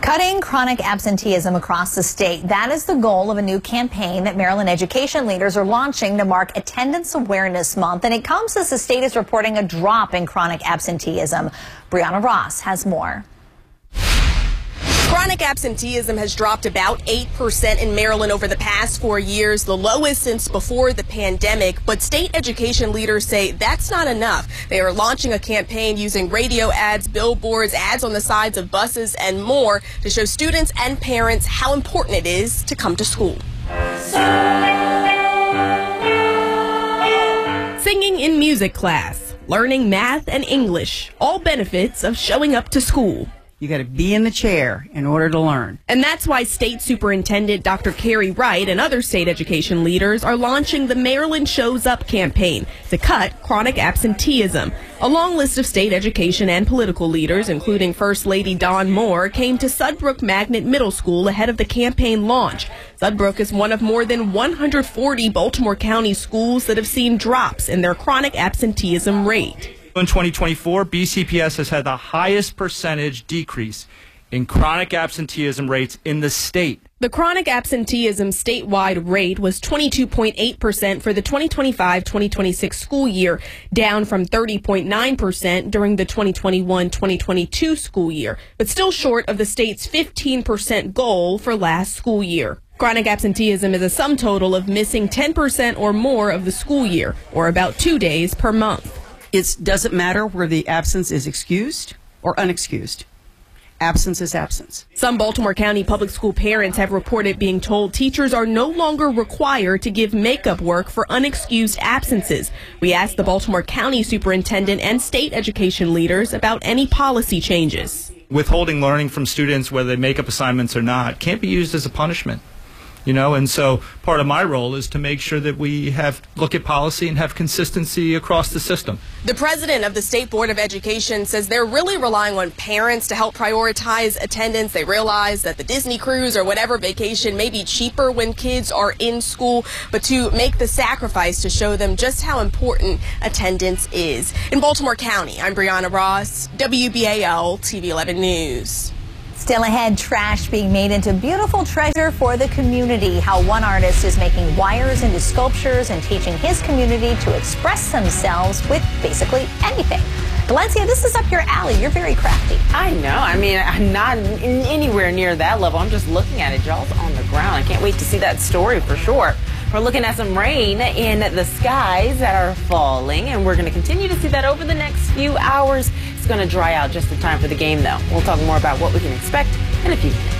Cutting chronic absenteeism across the state. That is the goal of a new campaign that Maryland education leaders are launching to mark Attendance Awareness Month. And it comes as the state is reporting a drop in chronic absenteeism. Brianna Ross has more. Chronic absenteeism has dropped about 8% in Maryland over the past 4 years, the lowest since before the pandemic. But state education leaders say that's not enough. They are launching a campaign using radio ads, billboards, ads on the sides of buses, and more to show students and parents how important it is to come to school. Singing in music class, learning math and English, all benefits of showing up to school. You got to be in the chair in order to learn. And that's why State Superintendent Dr. Carrie Wright and other state education leaders are launching the Maryland Shows Up campaign to cut chronic absenteeism. A long list of state education and political leaders, including First Lady Dawn Moore, came to Sudbrook Magnet Middle School ahead of the campaign launch. Sudbrook is one of more than 140 Baltimore County schools that have seen drops in their chronic absenteeism rate. In 2024, BCPS has had the highest percentage decrease in chronic absenteeism rates in the state. The chronic absenteeism statewide rate was 22.8% for the 2025-2026 school year, down from 30.9% during the 2021-2022 school year, but still short of the state's 15% goal for last school year. Chronic absenteeism is a sum total of missing 10% or more of the school year, or about 2 days per month. It doesn't matter where the absence is excused or unexcused. Absence is absence. Some Baltimore County public school parents have reported being told teachers are no longer required to give makeup work for unexcused absences. We asked the Baltimore County superintendent and state education leaders about any policy changes. Withholding learning from students, whether they make up assignments or not, can't be used as a punishment. And so part of my role is to make sure that we look at policy and have consistency across the system. The president of the State Board of Education says they're really relying on parents to help prioritize attendance. They realize that the Disney cruise or whatever vacation may be cheaper when kids are in school, but to make the sacrifice to show them just how important attendance is. In Baltimore County, I'm Brianna Ross, WBAL TV 11 News. Still ahead, trash being made into beautiful treasure for the community. How one artist is making wires into sculptures and teaching his community to express themselves with basically anything. Valencia, this is up your alley. You're very crafty. I know. I mean, I'm not anywhere near that level. I'm just looking at it. Y'all's on the ground. I can't wait to see that story for sure. We're looking at some rain in the skies that are falling, and we're going to continue to see that over the next few hours. It's going to dry out just in time for the game, though. We'll talk more about what we can expect in a few minutes.